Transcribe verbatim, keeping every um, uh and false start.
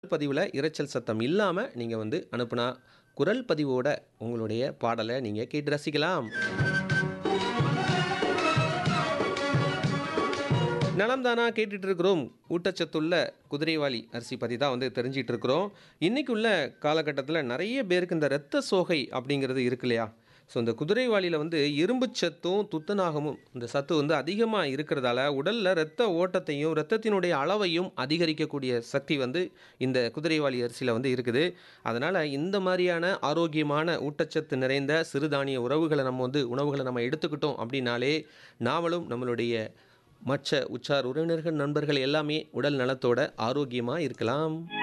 பதிவுல இரைச்சல் சத்தம் இல்லாம நீங்க வந்து அனுப்புனா, குரல் பதிவோட உங்களுடைய பாடல நீங்க கேட்டு ரசிக்கலாம். நலம் தானா கேட்டுட்டு இருக்கிறோம். ஊட்டச்சத்துள்ள குதிரைவாலி அரிசி பத்தி தான் வந்து தெரிஞ்சிட்டு இருக்கிறோம். இன்னைக்கு உள்ள காலகட்டத்தில நெறைய பேருக்கு இந்த இரத்த சோகை அப்படிங்கிறது இருக்கு இல்லையா? ஸோ இந்த குதிரைவாலியில வந்து இரும்புச் சத்தும், துத்தநாகமும் இந்த சத்து வந்து அதிகமா இருக்கிறதால, உடல்ல இரத்த ஓட்டத்தையும், இரத்தத்தினுடைய அளவையும் அதிகரிக்கக்கூடிய சக்தி வந்து இந்த குதிரைவாலி அரிசியில வந்து இருக்குது. அதனால இந்த மாரியான ஆரோக்கியமான ஊட்டச்சத்து நிறைந்த சிறுதானிய உறவுகள நம்ம வந்து உணவுகள நம்ம எடுத்துக்கிட்டோம் அப்படின்னாலே, நாமளும் நம்மளுடைய மற்ற உற்றார் உறவினர்கள், நண்பர்கள் எல்லாமே உடல் நலத்தோட ஆரோக்கியமா இருக்கலாம்.